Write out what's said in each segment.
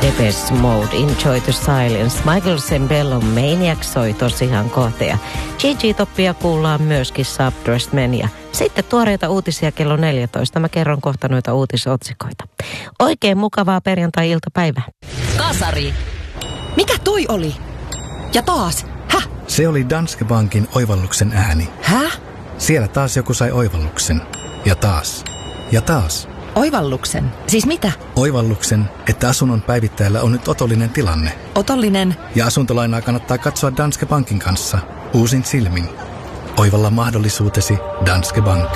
Depeche Mode, Enjoy the Silence. Michael Sembellon Maniac soi tosiaan kohta ja GG-toppia kuullaan myöskin Subdressed Men. Ja sitten tuoreita uutisia kello 14. Mä kerron kohta noita uutisotsikoita. Oikein mukavaa perjantai-iltapäivää. Kasari. Mikä toi oli? Ja taas. Häh? Se oli Danske Bankin oivalluksen ääni. Häh? Siellä taas joku sai oivalluksen. Ja taas. Ja taas. Oivalluksen? Siis mitä? Oivalluksen, että asunnon päivittäjällä on nyt otollinen tilanne. Otollinen? Ja asuntolainaa kannattaa katsoa Danske Bankin kanssa. Uusin silmin. Oivalla mahdollisuutesi Danske Bank.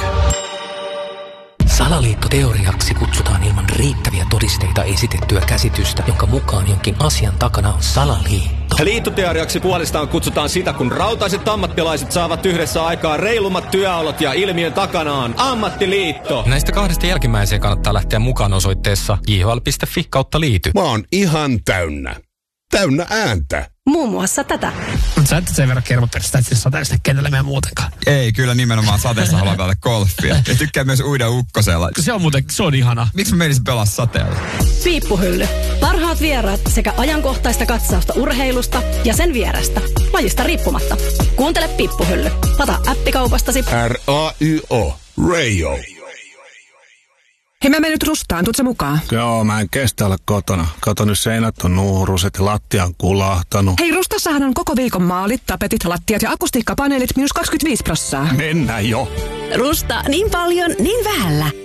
Salaliittoteoriaksi kutsutaan ilman riittäviä todisteita esitettyä käsitystä, jonka mukaan jonkin asian takana on salaliitto. Liittoteoriaksi puolestaan kutsutaan sitä, kun rautaiset ammattilaiset saavat yhdessä aikaa reilummat työolot ja ilmiön takana on ammattiliitto. Näistä kahdesta jälkimmäiseen kannattaa lähteä mukaan osoitteessa jhl.fi/liity. Mä oon ihan täynnä. Täynnä ääntä. Muun muassa tätä. Sä et sen verran kermaperistä, että sä teistä kenellämme muutenkaan. Ei, kyllä nimenomaan sateessa haluan pelata golfia. Ja tykkään myös uida ukkosella. Se on ihana. Miksi mä menisin pelaa sateella? Piippuhylly. Parhaat vieraat sekä ajankohtaista katsausta urheilusta ja sen vierestä. Lajista riippumatta. Kuuntele Piippuhylly. Lata appikaupastasi. R-A-Y-O. Radio. Hei, mä menen nyt Rustaan, tuut sä mukaan? Joo, mä en kestä olla kotona. Kato, nyt seinät on nuuruset ja lattia on kulahtanut. Hei, Rustassahan on koko viikon maalit, tapetit, lattiat ja akustiikkapaneelit -25%. Mennään jo. Rusta, niin paljon, niin vähällä.